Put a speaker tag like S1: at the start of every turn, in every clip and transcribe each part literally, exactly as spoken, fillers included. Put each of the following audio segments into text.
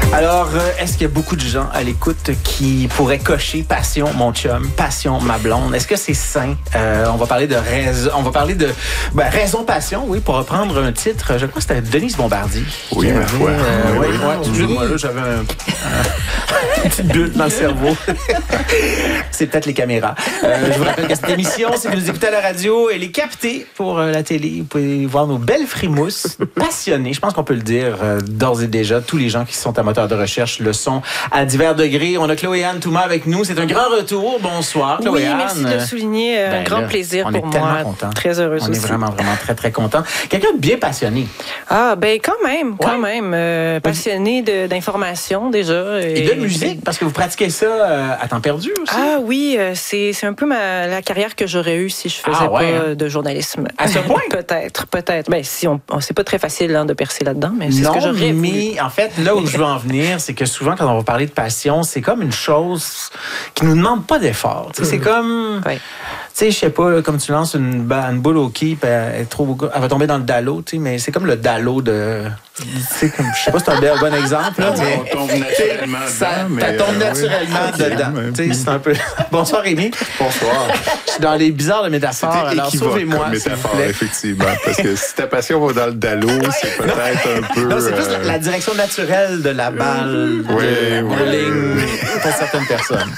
S1: Alors, euh, est-ce qu'il y a beaucoup de gens à l'écoute qui pourraient cocher passion, mon chum, passion, ma blonde? Est-ce que c'est sain? Euh, on va parler de raison, on va parler de ben, raison, passion, oui, pour reprendre un titre. Je crois que c'était Denise Bombardier.
S2: Oui, ma foi.
S1: Euh, oui,
S2: oui,
S1: oui, oui. oui. Moi, là, j'avais un, un, une petite bulle dans le cerveau. C'est peut-être les caméras. Euh, je vous rappelle que cette émission, si vous nous écoutez à la radio, elle est captée pour euh, la télé. Vous pouvez voir nos belles frimouses, passionnées. Je pense qu'on peut le dire euh, d'ores et déjà. Tous les gens qui sont amateurs de recherche le sont à divers degrés. On a Chloé-Anne Touma avec nous. C'est un grand retour. Bonsoir, Chloé-Anne.
S3: Oui, merci de le souligner. Un ben grand là, plaisir pour moi. On est tellement contents. Très heureuse
S1: on
S3: aussi.
S1: On est vraiment, vraiment très, très contents. Quelqu'un de bien passionné.
S3: Ah, ben quand même, quand ouais. même. Euh, passionné de, d'information déjà.
S1: Et, et de musique, parce que vous pratiquez ça euh, à temps perdu aussi.
S3: Ah oui, euh, c'est, c'est un peu ma, la carrière que j'aurais eue si je faisais ah, ouais, pas hein? de journalisme.
S1: À ce point?
S3: Peut-être, peut-être. Ben, si on, on c'est pas très facile hein, de percer là-dedans, mais c'est
S1: non,
S3: ce que j'aurais
S1: mais
S3: voulu.
S1: En fait, là où je veux en venir, c'est que souvent, quand on va parler de passion, c'est comme une chose qui nous demande pas d'effort. Mmh. C'est comme...
S3: Oui.
S1: Tu sais, je sais pas, là, comme tu lances une, une boule au keep, elle, est trop, elle va tomber dans le dallo, tu sais, mais c'est comme le dallo de... Tu sais, comme, je sais pas si c'est un bon exemple, là, mais...
S2: On tombe naturellement
S1: ça,
S2: dedans, mais...
S1: Ça tombe euh, naturellement oui. dedans. Tu sais, c'est un peu... Bonsoir, Rémi.
S2: Bonsoir.
S1: Je suis dans les bizarres de métaphores, alors sauvez-moi,
S2: comme métaphore, effectivement, parce que si ta passion va dans le dallo, ouais. c'est peut-être un peu...
S1: Non, c'est plus euh... la, la direction naturelle de la balle,
S2: oui,
S1: de
S2: oui,
S1: bowling,
S2: oui.
S1: pour certaines personnes.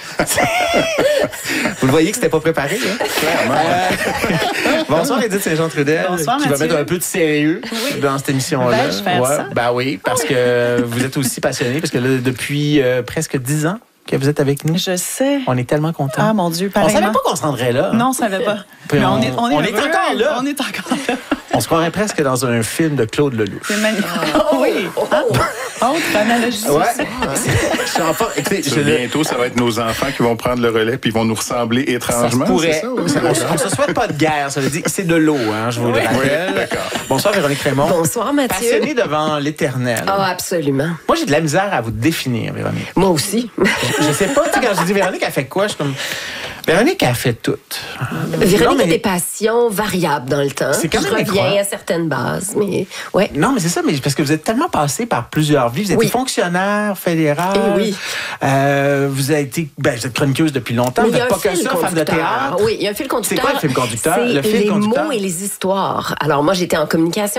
S1: Vous le voyez que c'était pas préparé, hein?
S2: Clairement.
S1: Euh, bonsoir Edith Saint-Jean-Trudel,
S4: bonsoir,
S1: qui
S4: Mathieu.
S1: va mettre un peu de sérieux oui. dans cette émission-là.
S4: Ben, je fais
S1: ouais,
S4: ça.
S1: Ben oui, parce que vous êtes aussi passionné, parce que là, depuis euh, presque dix ans que vous êtes avec nous.
S4: Je sais.
S1: On est tellement contents.
S4: Ah mon Dieu, pareillement.
S1: On savait pas qu'on se rendrait là.
S4: Non, on savait pas.
S1: Puis
S4: mais
S1: on,
S4: on est, on est,
S1: on est encore là.
S4: On est encore là.
S1: On se croirait presque dans un film de Claude Lelouch.
S4: C'est magnifique. Oh, oui. Ah, autre analogie.
S1: Ouais. Je suis enfant. Écoutez,
S2: je... Bientôt, ça va être nos enfants qui vont prendre le relais puis ils vont nous ressembler étrangement.
S1: Ça pourrait.
S2: C'est ça, oui.
S1: On ne se souhaite pas de guerre. Ça veut dire que c'est de l'eau, hein, je vous oui. le rappelle.
S2: Oui, d'accord.
S1: Bonsoir, Véronique Raymond.
S5: Bonsoir, Mathieu.
S1: Passionnée devant l'éternel.
S5: Ah, oh, absolument.
S1: Moi, j'ai de la misère à vous définir, Véronique.
S5: Moi aussi.
S1: Je, je sais pas, tu sais, quand je dis Véronique, elle fait quoi? Je suis comme... Véronique a fait tout.
S5: Véronique non, mais... a des passions variables dans le temps.
S1: C'est quand
S5: je
S1: même
S5: reviens à certaines bases, mais ouais.
S1: Non, mais c'est ça, mais parce que vous êtes tellement passé par plusieurs vies. Vous êtes
S5: oui.
S1: fonctionnaire fédéral.
S5: Et oui.
S1: Euh, vous avez été, ben, vous êtes chroniqueuse depuis longtemps.
S5: Mais
S1: vous n'êtes pas que ça, femme de théâtre.
S5: Oui, il y a un fil conducteur.
S1: C'est quoi le fil conducteur?
S5: C'est
S1: le fil
S5: les
S1: conducteur?
S5: mots et les histoires. Alors moi, j'étais en communication.